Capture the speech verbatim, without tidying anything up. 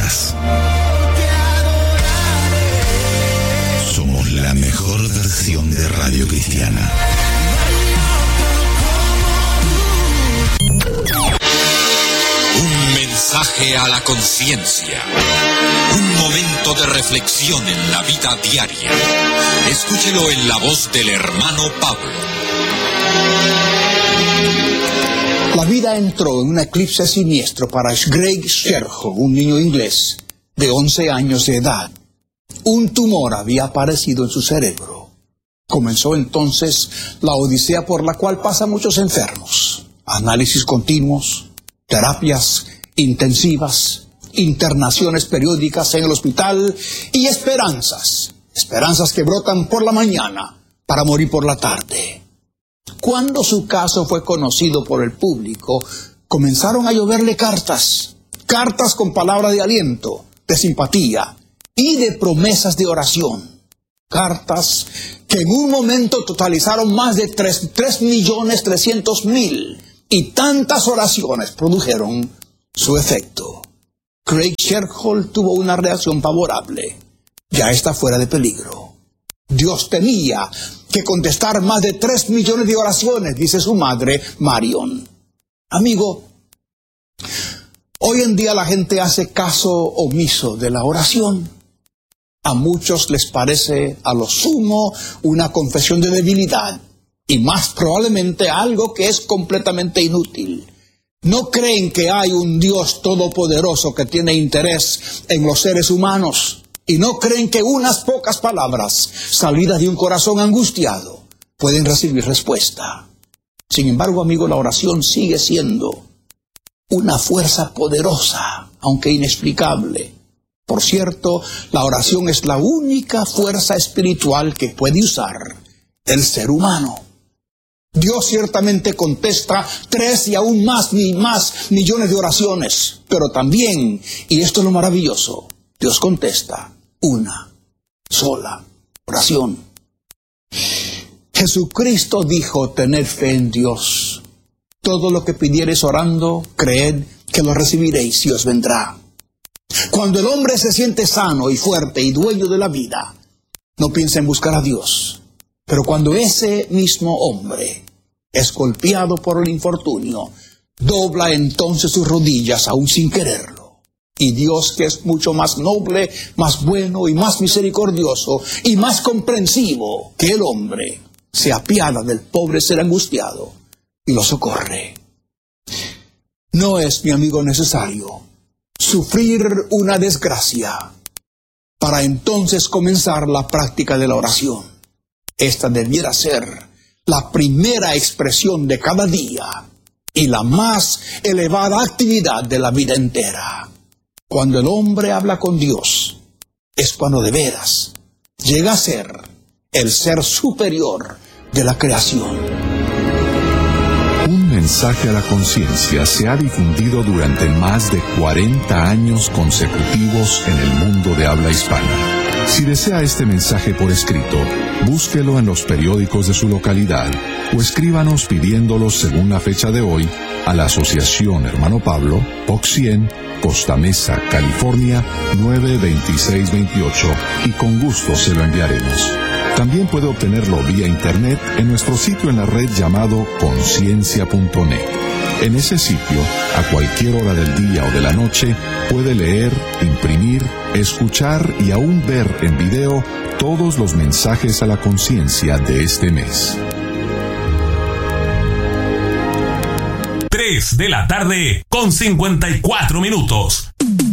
más. Somos la mejor versión de Radio Cristiana. Un mensaje a la conciencia. Un momento de reflexión en la vida diaria. Escúchelo en la voz del hermano Pablo. La vida entró en un eclipse siniestro para Craig Sherhoff, un niño inglés de once años de edad. Un tumor había aparecido en su cerebro. Comenzó entonces la odisea por la cual pasan muchos enfermos. Análisis continuos, terapias intensivas, internaciones periódicas en el hospital y esperanzas. Esperanzas que brotan por la mañana para morir por la tarde. Cuando su caso fue conocido por el público, comenzaron a lloverle cartas. Cartas con palabras de aliento, de simpatía y de promesas de oración. Cartas que en un momento totalizaron más de tres millones trescientos mil y tantas oraciones produjeron su efecto. Craig Sherhoff tuvo una reacción favorable. Ya está fuera de peligro. Dios tenía que contestar más de tres millones de oraciones, dice su madre, Marion. Amigo, hoy en día la gente hace caso omiso de la oración. A muchos les parece a lo sumo una confesión de debilidad y más probablemente algo que es completamente inútil. No creen que hay un Dios todopoderoso que tiene interés en los seres humanos y no creen que unas pocas palabras salidas de un corazón angustiado pueden recibir respuesta. Sin embargo, amigo, la oración sigue siendo una fuerza poderosa, aunque inexplicable. Por cierto, la oración es la única fuerza espiritual que puede usar el ser humano. Dios ciertamente contesta tres y aún más ni más millones de oraciones, pero también, y esto es lo maravilloso, Dios contesta una sola oración. Jesucristo dijo: tened fe en Dios. Todo lo que pidiereis orando, creed que lo recibiréis y os vendrá. Cuando el hombre se siente sano y fuerte y dueño de la vida, no piensa en buscar a Dios. Pero cuando ese mismo hombre es golpeado por el infortunio, dobla entonces sus rodillas aún sin quererlo. Y Dios, que es mucho más noble, más bueno y más misericordioso y más comprensivo que el hombre, se apiada del pobre ser angustiado y lo socorre. No es, mi amigo, necesario sufrir una desgracia para entonces comenzar la práctica de la oración. Esta debiera ser la primera expresión de cada día y la más elevada actividad de la vida entera. Cuando el hombre habla con Dios, es cuando de veras llega a ser el ser superior de la creación. Un mensaje a la conciencia se ha difundido durante más de cuarenta años consecutivos en el mundo de habla hispana. Si desea este mensaje por escrito, búsquelo en los periódicos de su localidad o escríbanos pidiéndolo según la fecha de hoy a la Asociación Hermano Pablo, P O C cien, Costa Mesa, California, nueve veintiséis veintiocho, y con gusto se lo enviaremos. También puede obtenerlo vía internet en nuestro sitio en la red llamado conciencia punto net. En ese sitio, a cualquier hora del día o de la noche, puede leer, imprimir, escuchar y aún ver en video todos los mensajes a la conciencia de este mes. tres de la tarde con cincuenta y cuatro minutos.